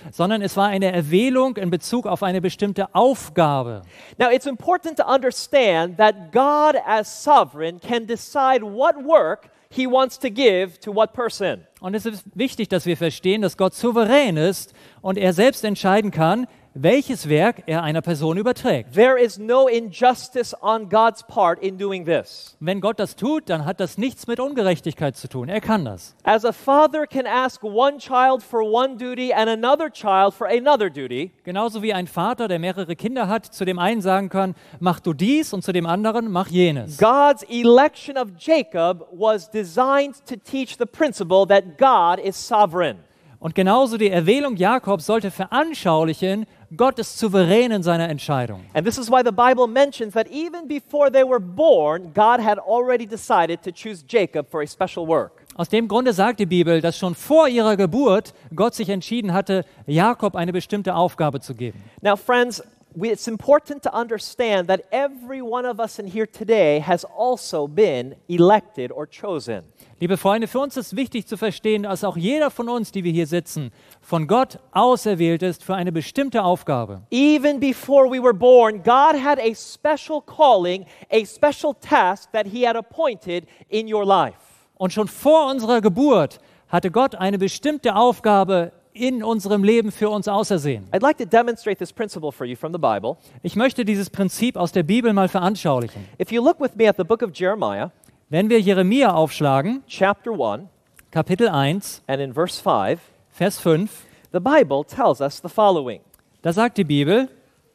sondern es war eine Erwählung in Bezug auf eine bestimmte Aufgabe. Now, it's important to understand that God as sovereign can decide what work He wants to give to what person. Und es ist wichtig, dass wir verstehen, dass Gott souverän ist und er selbst entscheiden kann, welches Werk er einer Person überträgt. There is no injustice on God's part in doing this. Wenn Gott das tut, dann hat das nichts mit Ungerechtigkeit zu tun. Er kann das. As a father can ask one child for one duty and another child for another duty, Genauso wie ein Vater, der mehrere Kinder hat, zu dem einen sagen kann, mach du dies, und zu dem anderen, mach jenes. God's election of Jacob was designed to teach the principle that God is sovereign. Und genauso die Erwählung Jakobs sollte veranschaulichen, Gott ist souverän in seiner Entscheidung. And this is why the Bible mentions that even before they were born, God had already decided to choose Jacob for a special work. Aus dem Grunde sagt die Bibel, dass schon vor ihrer Geburt Gott sich entschieden hatte, Jakob eine bestimmte Aufgabe zu geben. Now, friends, it's important to understand that every one of us in here today has also been elected or chosen. Liebe Freunde, für uns ist wichtig zu verstehen, dass auch jeder von uns, die wir hier sitzen, von Gott auserwählt ist für eine bestimmte Aufgabe. Even before we were born, God had a special calling, a special task that He had appointed in your life. Und schon vor unserer Geburt hatte Gott eine bestimmte Aufgabe in unserem Leben für uns ausersehen. I'd like to demonstrate this principle for you from the Bible. Ich möchte dieses Prinzip aus der Bibel mal veranschaulichen. If you look with me at the book of Jeremiah, Wenn wir Jeremia aufschlagen, chapter 1, Kapitel 1, and in verse 5, Vers 5, the Bible tells us the following. da sagt die Bibel,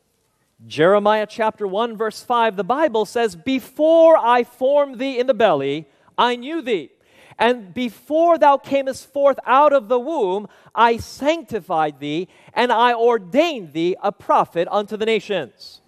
Jeremiah chapter 1, verse 5, the Bible says, "Before I formed thee in the belly, I knew thee. And before thou camest forth out of the womb, I sanctified thee, and I ordained thee a prophet unto the nations."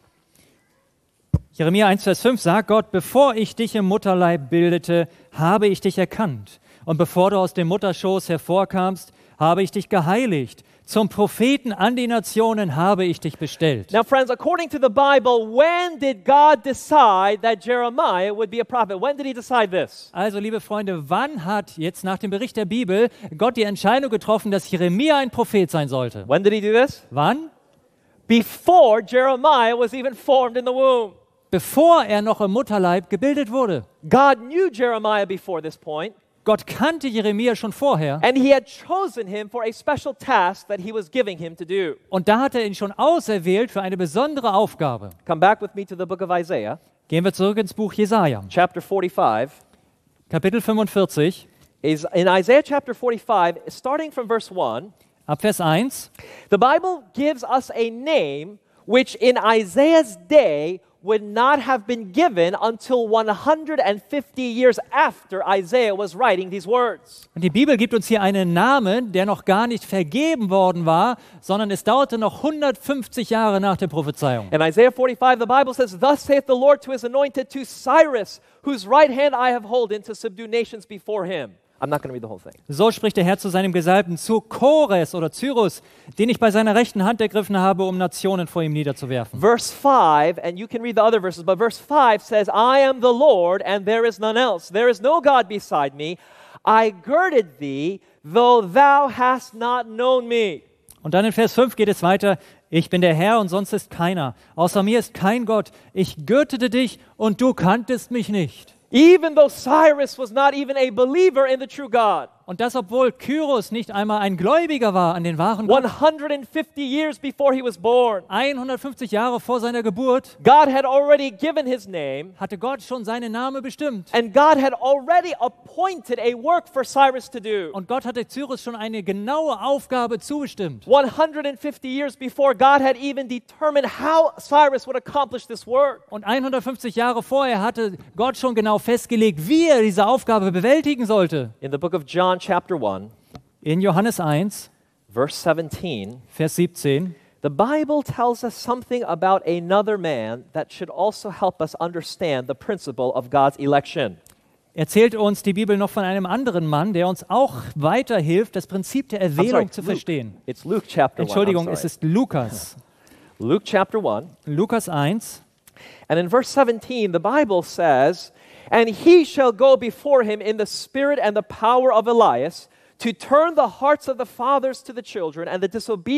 Jeremia 1, Vers 5 sagt Gott, bevor ich dich im Mutterleib bildete, habe ich dich erkannt. Und bevor du aus dem Mutterschoß hervorkamst, habe ich dich geheiligt. Zum Propheten an die Nationen habe ich dich bestellt. Now, friends, according to the Bible, when did God decide that Jeremiah would be a prophet? When did He decide this? Also, liebe Freunde, wann hat jetzt nach dem Bericht der Bibel Gott die Entscheidung getroffen, dass Jeremia ein Prophet sein sollte? When did He do this? Wann? Before Jeremiah was even formed in the womb. Bevor er noch im Mutterleib gebildet wurde. God knew Jeremiah before this point, Gott kannte Jeremia schon vorher. and He had chosen him for a special task that He was giving him to do. Und da hat er ihn schon auserwählt für eine besondere Aufgabe. Come back with me to the book of Isaiah, Gehen wir zurück ins Buch Jesaja, chapter 45. Kapitel 45, In Isaiah chapter 45, starting from verse 1, ab Vers 1. the Bible gives us a name which in Isaiah's day would not have been given until 150 years after Isaiah was writing these words. Und die Bibel gibt uns hier einen Namen, der noch gar nicht vergeben worden war, sondern es dauerte noch 150 Jahre nach der Prophezeiung. In Isaiah 45, the Bible says, "Thus saith the Lord to His anointed, to Cyrus, whose right hand I have holden to subdue nations before him." I'm not going to read the whole thing. So spricht der Herr zu seinem Gesalbten, zu Chores oder Cyrus, den ich bei seiner rechten Hand ergriffen habe, um Nationen vor ihm niederzuwerfen. Verse 5, and you can read the other verses, but verse 5 says, "I am the Lord, and there is none else. There is no God beside me. I girded thee, though thou hast not known me." Und dann in Vers 5 geht es weiter, ich bin der Herr und sonst ist keiner. Außer mir ist kein Gott. Ich gürtete dich und du kanntest mich nicht. Even though Cyrus was not even a believer in the true God. Und das, obwohl Kyros nicht einmal ein Gläubiger war an den wahren Gott. 150 years before he was born. 150 Jahre vor seiner Geburt God had already given his name, hatte Gott schon seinen Namen bestimmt. and God had already appointed a work for Cyrus to do. Und Gott hatte Cyrus schon eine genaue Aufgabe zugestimmt. 150 years before, God had even determined how Cyrus would accomplish this work. Und 150 Jahre vorher hatte Gott schon genau festgelegt, wie er diese Aufgabe bewältigen sollte. In the book of John, chapter 1, In Johannes 1, verse 17, Vers 17, the Bible tells us something about another man that should also help us understand the principle of God's election. erzählt uns die Bibel noch von einem anderen Mann, der uns auch weiterhilft, das Prinzip der Erwählung zu Luke. verstehen. It's Luke chapter 1. Entschuldigung, I'm es sorry. ist Lukas. Luke chapter 1. Lukas 1. And in verse 17, the Bible says, "And he shall go before him in the spirit and the power of Elias, to turn the hearts of the fathers to the children, and the disobedient